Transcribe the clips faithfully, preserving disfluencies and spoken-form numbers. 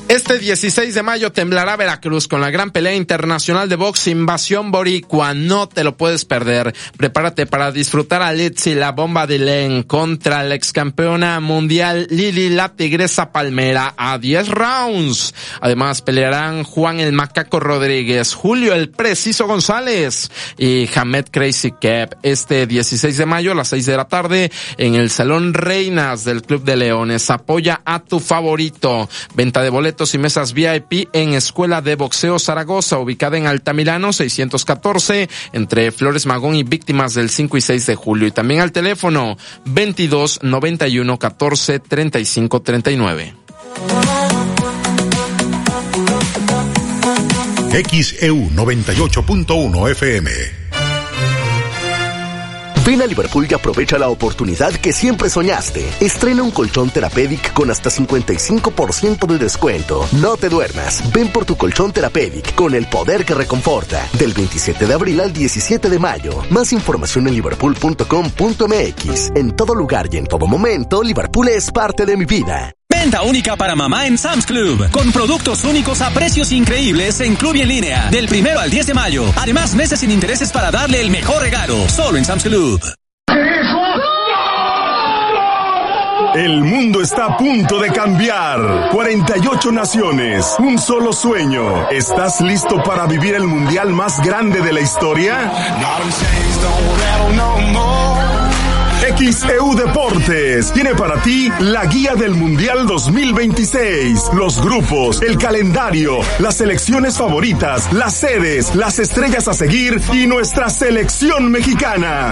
Este dieciséis de mayo temblará Veracruz con la gran pelea internacional de box Invasión Boricua. No te lo puedes perder. Prepárate para disfrutar a Litzy, la bomba de Len, contra la ex campeona mundial Lili, la tigresa palmera, a diez rounds. Además pelearán Juan el Macaco Rodríguez, Julio el Preciso González y Hamed Crazy Cap este dieciséis de mayo a las seis de la tarde en el Salón Reinas del Club de Leones. Apoya a tu favorito. Venta de boletos y mesas V I P en Escuela de Boxeo Zaragoza, ubicada en Altamirano seiscientos catorce, entre Flores Magón y Víctimas del cinco y seis de julio. Y también al teléfono veintidós noventa y uno catorce treinta y cinco treinta y nueve. X E U noventa y ocho punto uno F M. Ven a Liverpool y aprovecha la oportunidad que siempre soñaste. Estrena un colchón Therapeutic con hasta cincuenta y cinco por ciento de descuento. No te duermas. Ven por tu colchón Therapeutic con el poder que reconforta. Del veintisiete de abril al diecisiete de mayo. Más información en liverpool punto com punto m x. En todo lugar y en todo momento, Liverpool es parte de mi vida. Venta única para mamá en Sam's Club, con productos únicos a precios increíbles en Club y en línea, del primero al diez de mayo. Además, meses sin intereses para darle el mejor regalo, solo en Sam's Club. El mundo está a punto de cambiar. cuarenta y ocho naciones, un solo sueño. ¿Estás listo para vivir el mundial más grande de la historia? X E U Deportes tiene para ti la guía del Mundial dos mil veintiséis, los grupos, el calendario, las selecciones favoritas, las sedes, las estrellas a seguir y nuestra selección mexicana.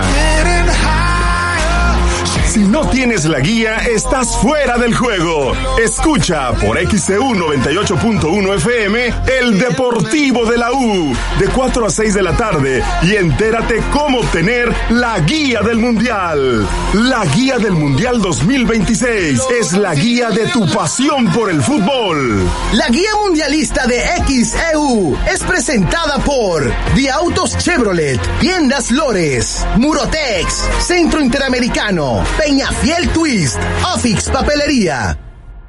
Si no tienes la guía, estás fuera del juego. Escucha por X E U noventa y ocho punto uno F M el Deportivo de la U de cuatro a seis de la tarde y entérate cómo obtener la guía del Mundial. La guía del Mundial dos mil veintiséis es la guía de tu pasión por el fútbol. La guía mundialista de X E U es presentada por The Autos Chevrolet, Tiendas Lores, Murotex, Centro Interamericano, Peñafiel Twist, Ofix Papelería.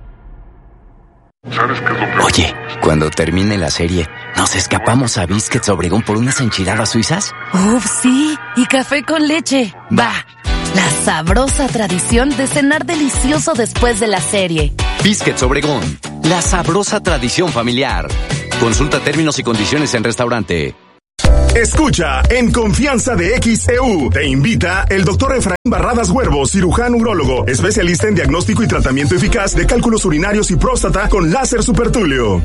Oye, cuando termine la serie, ¿nos escapamos a Biscuits Obregón por unas enchiladas suizas? Uf, sí, y café con leche. Va, la sabrosa tradición de cenar delicioso después de la serie. Biscuits Obregón, la sabrosa tradición familiar. Consulta términos y condiciones en restaurante. Escucha, en Confianza de X E U, te invita el doctor Efraín Barradas Huervo, cirujano urólogo, especialista en diagnóstico y tratamiento eficaz de cálculos urinarios y próstata con láser supertúleo.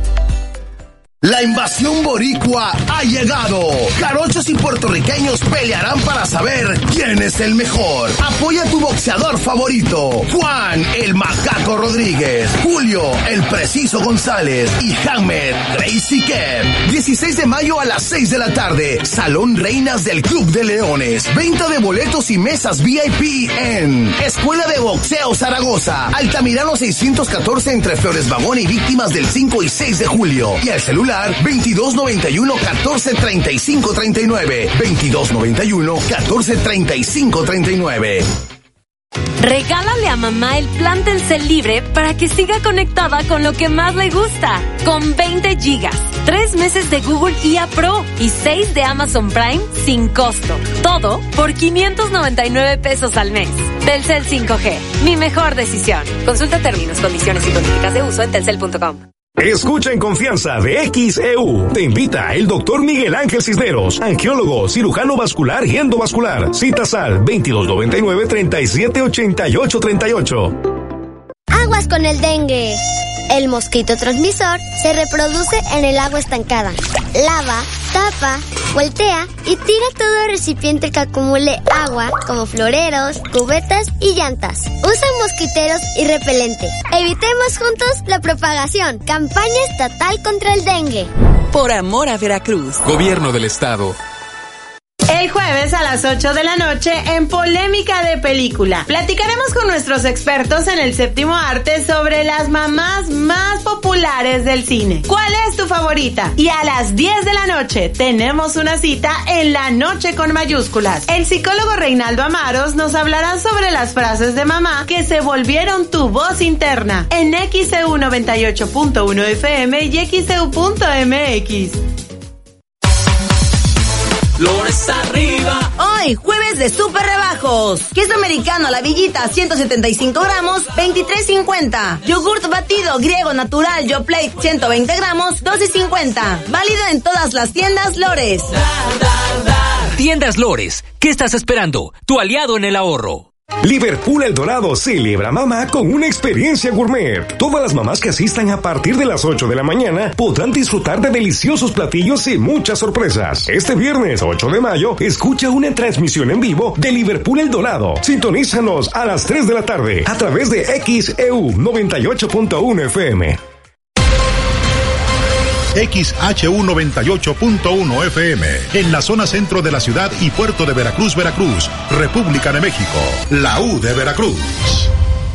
La invasión boricua ha llegado. Jarochos y puertorriqueños pelearán para saber quién es el mejor. Apoya a tu boxeador favorito, Juan el Macaco Rodríguez, Julio el Preciso González y Hamed Crazy Cap. dieciséis de mayo a las seis de la tarde, Salón Reinas del Club de Leones. Venta de boletos y mesas V I P en Escuela de Boxeo Zaragoza, Altamirano seiscientos catorce entre Flores Magón y Víctimas del cinco y seis de julio. Y al celular veintidós noventa y uno catorce treinta y cinco treinta y nueve, veintidós noventa y uno catorce treinta y cinco treinta y nueve. Regálale a mamá el plan Telcel Libre para que siga conectada con lo que más le gusta. Con veinte gigas, tres meses de Google I A Pro y seis de Amazon Prime sin costo. Todo por quinientos noventa y nueve pesos al mes. Telcel cinco G, mi mejor decisión. Consulta términos, condiciones y políticas de uso en telcel punto com. Escucha en Confianza de X E U. Te invita el doctor Miguel Ángel Cisneros, angiólogo, cirujano vascular y endovascular. Citas al veintidós noventa y nueve treinta y siete ochenta y ocho treinta y ocho. Aguas con el dengue. El mosquito transmisor se reproduce en el agua estancada. Lava, tapa, voltea y tira todo recipiente que acumule agua, como floreros, cubetas y llantas. Usa mosquiteros y repelente. Evitemos juntos la propagación. Campaña estatal contra el dengue. Por amor a Veracruz. Gobierno del Estado. El jueves a las ocho de la noche en Polémica de Película. Platicaremos con nuestros expertos en el séptimo arte sobre las mamás más populares populares del cine. ¿Cuál es tu favorita? Y a las diez de la noche tenemos una cita en La Noche con mayúsculas. El psicólogo Reinaldo Amaros nos hablará sobre las frases de mamá que se volvieron tu voz interna en X E U noventa y ocho punto uno F M y X E U punto M X. Flores arriba. Hoy, jueves de super rebajos. Queso americano a la villita, ciento setenta y cinco gramos, veintitrés cincuenta. Yogurt batido griego natural Yoplait, ciento veinte gramos, doce cincuenta. Válido en todas las tiendas Lores. Dar, dar, dar. Tiendas Lores, ¿qué estás esperando? Tu aliado en el ahorro. Liverpool El Dorado celebra mamá con una experiencia gourmet. Todas las mamás que asistan a partir de las ocho de la mañana podrán disfrutar de deliciosos platillos y muchas sorpresas. Este viernes ocho de mayo, escucha una transmisión en vivo de Liverpool El Dorado. Sintonízanos a las tres de la tarde a través de X E U noventa y ocho punto uno F M. X H U noventa y ocho punto uno F M, en la zona centro de la ciudad y puerto de Veracruz, Veracruz, República de México, la U de Veracruz.